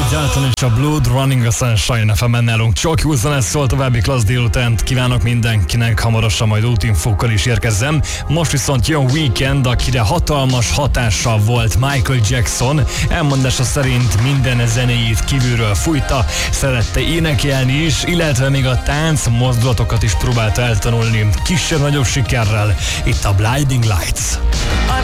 Dalton és a Blood Running a Sunshine FM-en nálunk. Csak jó zene szól, további klassz délutánt kívánok mindenkinek, hamarosan majd útinfókkal is érkezzem. Most viszont jön Weekend, akire hatalmas hatással volt Michael Jackson. Elmondása szerint minden zenéjét kívülről fújta, szerette énekelni is, illetve még a tánc mozdulatokat is próbálta eltanulni. Kisebb-nagyobb sikerrel. Itt a Blinding Lights.